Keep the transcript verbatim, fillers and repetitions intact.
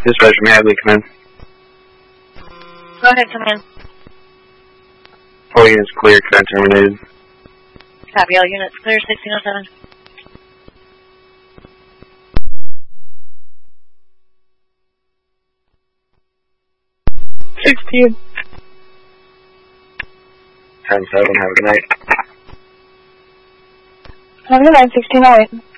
Dispatcher, may I have Lee come in? Go ahead, come in. All units clear, command terminated. Copy, all units clear, sixteen oh seven. Sixteen. ten seven, have a good night. Have a good night, sixteen oh eight.